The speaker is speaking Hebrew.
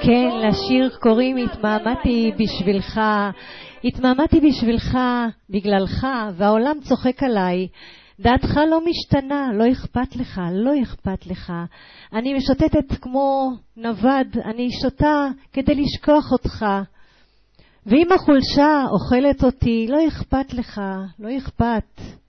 כן, לשיר קוראים התמהמהתי בשבילך. התמהמהתי בשבילך, בגללך, והעולם צוחק עליי. דעתך לא משתנה, לא אכפת לך, לא אכפת לך. אני משוטטת כמו נווד, אני שותה כדי לשכוח אותך. ואם החולשה אוכלת אותי, לא אכפת לך, לא אכפת.